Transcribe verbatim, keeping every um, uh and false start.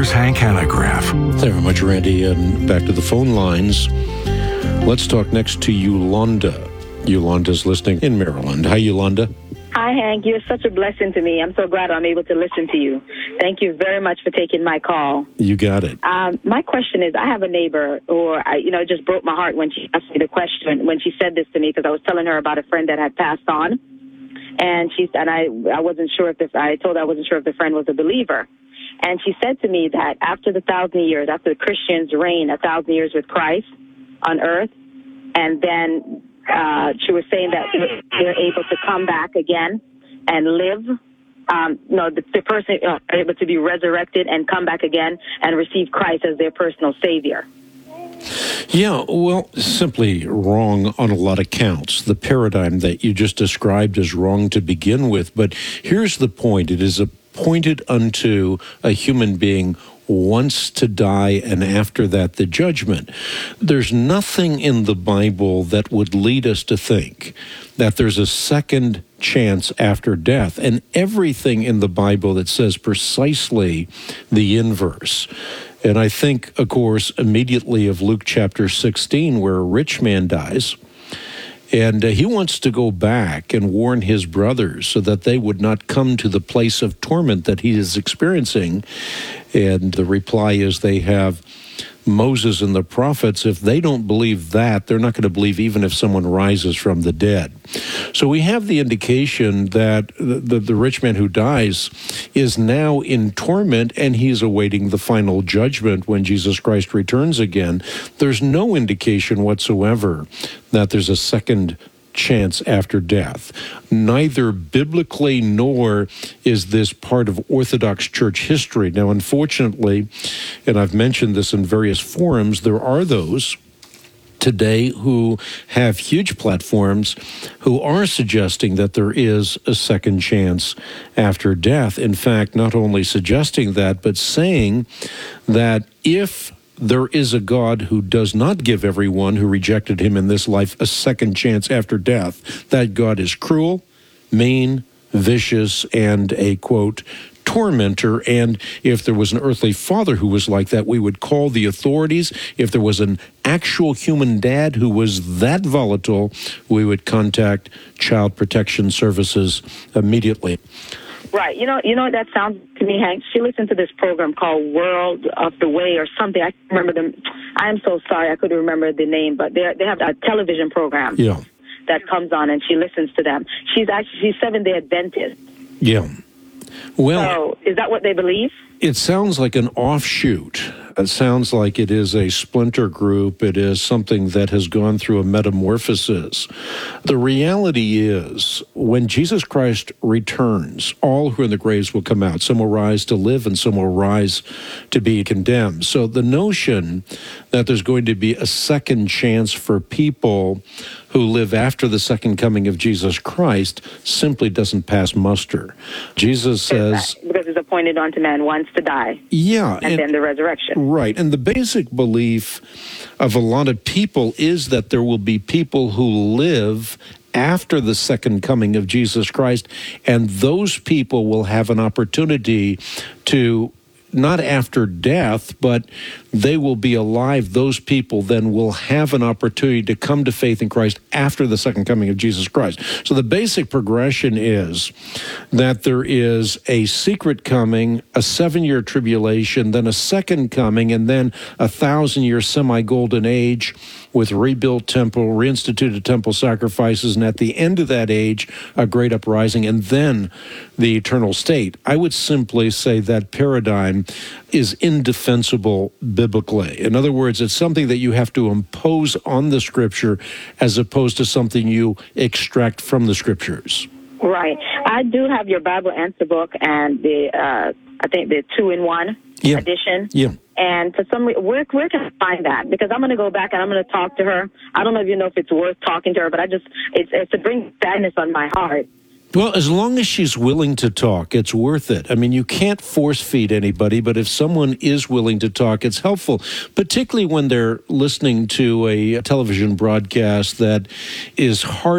Here's Hank Hanegraaff. Thank you very much, Randy. And back to the phone lines. Let's talk next to Yolanda. Yolanda's listening in Maryland. Hi, Yolanda. Hi, Hank. You're such a blessing to me. I'm so glad I'm able to listen to you. Thank you very much for taking my call. You got it. Um, my question is, I have a neighbor, or I, you know, it just broke my heart when she asked me the question, when she said this to me, because I was telling her about a friend that had passed on, and she and I, I wasn't sure if this. I told her I wasn't sure if the friend was a believer, and she said to me that after the thousand years, after the Christians reign a thousand years with Christ on earth, and then Uh, she was saying that they're able to come back again and live. Um, no, the, the person uh, are able to be resurrected and come back again and receive Christ as their personal Savior. Yeah, well, simply wrong on a lot of counts. The paradigm that you just described is wrong to begin with. But here's the point. It is appointed unto a human being once to die, and after that, the judgment. There's nothing in the Bible that would lead us to think that there's a second chance after death, and everything in the Bible that says precisely the inverse. And I think, of course, immediately of Luke chapter sixteen, where a rich man dies, and uh, he wants to go back and warn his brothers so that they would not come to the place of torment that he is experiencing. And the reply is they have Moses and the prophets. If they don't believe that, they're not going to believe even if someone rises from the dead. So we have the indication that the, the, the rich man who dies is now in torment, and he's awaiting the final judgment when Jesus Christ returns again. There's no indication whatsoever that there's a second chance after death. Neither biblically nor is this part of Orthodox Church history. Now, unfortunately, and I've mentioned this in various forums, there are those today who have huge platforms who are suggesting that there is a second chance after death. In fact, not only suggesting that, but saying that if there is a God who does not give everyone who rejected him in this life a second chance after death, that God is cruel, mean, vicious, and a, quote, tormentor. And if there was an earthly father who was like that, we would call the authorities. If there was an actual human dad who was that volatile, we would contact Child Protection Services immediately. Right. You know, you know what that sounds to me, Hank? She listened to this program called World of the Way or something. I can't remember them. I am so sorry. I couldn't remember the name, but they they have a television program yeah. that comes on, and she listens to them. She's actually she's Seventh-day Adventist. Yeah. Well, so is that what they believe? It sounds like an offshoot. It sounds like it is a splinter group. It is something that has gone through a metamorphosis. The reality is, when Jesus Christ returns, all who are in the graves will come out. Some will rise to live, and some will rise to be condemned. So the notion that there's going to be a second chance for people who live after the second coming of Jesus Christ simply doesn't pass muster. Jesus says, because it's appointed unto man once to die. Yeah. And, and then the resurrection. Right. And the basic belief of a lot of people is that there will be people who live after the second coming of Jesus Christ, and those people will have an opportunity to, not after death, but they will be alive. Those people then will have an opportunity to come to faith in Christ after the second coming of Jesus Christ. So the basic progression is that there is a secret coming, a seven-year tribulation, then a second coming, and then a thousand-year semi-golden age with rebuilt temple, reinstituted temple sacrifices, and at the end of that age, a great uprising, and then the eternal state. I would simply say that paradigm is indefensible biblically. In other words, it's something that you have to impose on the Scripture as opposed to something you extract from the Scriptures. Right. I do have your Bible Answer book and the, uh, I think the two-in-one yeah. edition. Yeah. And for some reason, where, where can I find that? Because I'm going to go back and I'm going to talk to her. I don't know if you know if it's worth talking to her, but I just, it's, it's to bring sadness on my heart. Well, as long as she's willing to talk, it's worth it. I mean, you can't force feed anybody, but if someone is willing to talk, it's helpful, particularly when they're listening to a television broadcast that is hard